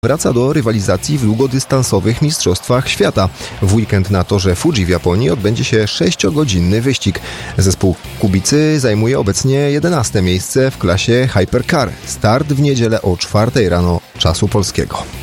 wraca do rywalizacji w długodystansowych mistrzostwach świata. W weekend na torze Fuji w Japonii odbędzie się 6-godzinny wyścig. Zespół Kubicy zajmuje obecnie 11. miejsce w klasie Hypercar. Start w niedzielę o 4 rano czasu polskiego.